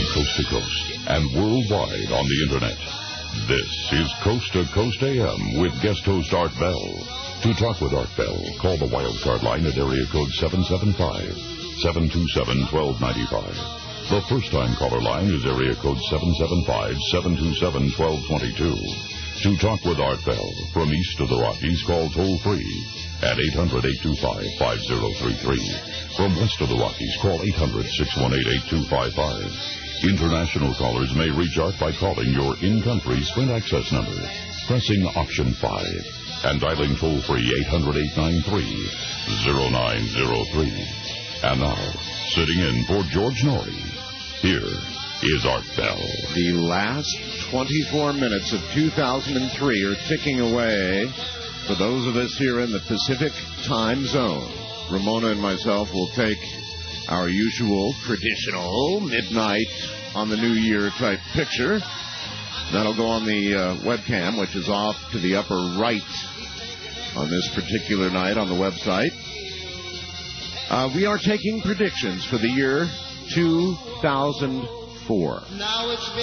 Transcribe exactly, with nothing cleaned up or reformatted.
coast to coast and worldwide on the Internet. This is Coast to Coast A M with guest host Art Bell. To talk with Art Bell, call the wildcard line at area code seven seven five, seven two seven, one two nine five. The first-time caller line is area code seven seven five, seven two seven, one two two two. To talk with Art Bell from east of the Rockies, call toll-free at eight hundred, eight two five, five zero three three. From west of the Rockies, call eight hundred, six one eight, eight two five five. International callers may reach Art by calling your in-country Sprint access number, pressing option five, and dialing toll-free eight hundred, eight nine three, zero nine zero three. And now, sitting in for George Norrie, here is Art Bell. The last twenty-four minutes of two thousand three are ticking away for those of us here in the Pacific time zone. Ramona and myself will take our usual traditional midnight on the New Year type picture. That'll go on the uh, webcam, which is off to the upper right on this particular night on the website. Uh, we are taking predictions for the year two thousand four. Now it's